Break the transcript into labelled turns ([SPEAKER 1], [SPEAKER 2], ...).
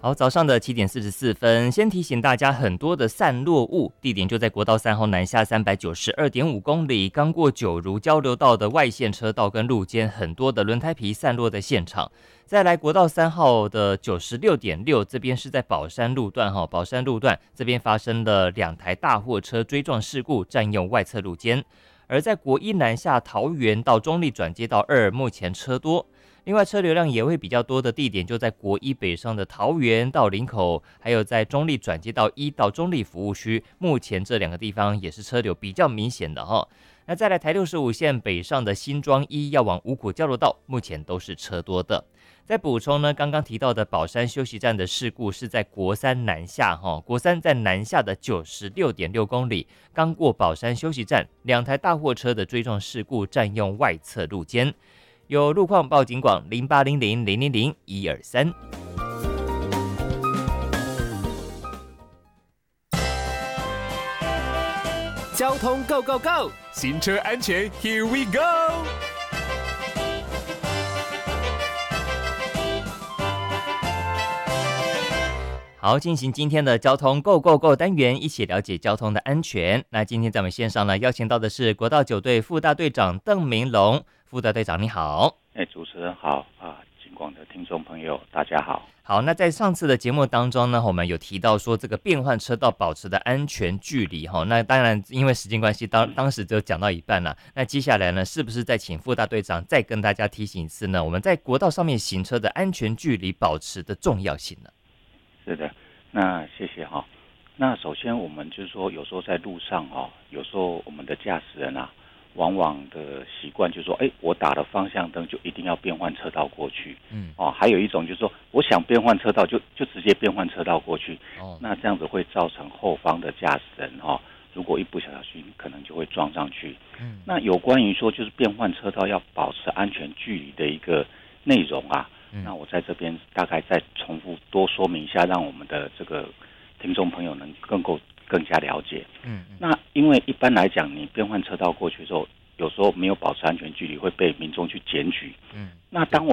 [SPEAKER 1] 好，早上的7:44，先提醒大家，很多的散落物地点就在国道3号南下392.5公里，刚过九如交流道的外线车道跟路肩，很多的轮胎皮散落的现场。再来国道3号的96.6，这边是在宝山路段宝山路段这边发生了2台大货车追撞事故，占用外侧路肩。而在国一南下桃园到中立转接道2，目前车多。另外车流量也会比较多的地点就在国一北上的桃园到林口，还有在中立转接道1到中立服务区，目前这2个地方也是车流比较明显的那再来台65线北上的新庄1要往五股交流道，目前都是车多的。再补充呢，刚刚提到的宝山休息站的事故是在国三南下国三在南下的96.6公里，刚过宝山休息站，2台大货车的追撞事故占用外侧路肩。有路况报警广0800000123。
[SPEAKER 2] 交通 Go Go Go， 行车安全 Here we go。
[SPEAKER 1] 好，进行今天的交通 Go Go Go 单元，一起了解交通的安全。那今天在我们线上呢，邀请到的是国道9队副大队长邓明龙。副大队长你好。
[SPEAKER 3] 主持人好警广的听众朋友大家好。
[SPEAKER 1] 好，那在上次的节目当中呢，我们有提到说这个变换车道保持的安全距离那当然因为时间关系当时就讲到一半了。那接下来呢，是不是再请副大队长再跟大家提醒一次呢？我们在国道上面行车的安全距离保持的重要性呢？
[SPEAKER 3] 是的，那谢谢那首先我们就是说，有时候在路上有时候我们的驾驶人往往的习惯就是说，我打了方向灯就一定要变换车道过去。还有一种就是说，我想变换车道就直接变换车道过去。那这样子会造成后方的驾驶人如果一不小心可能就会撞上去。那有关于说就是变换车道要保持安全距离的一个内容那我在这边大概再重复多说明一下，让我们的这个听众朋友能更加了解。那因为一般来讲，你变换车道过去之后，有时候没有保持安全距离，会被民众去检举。那当我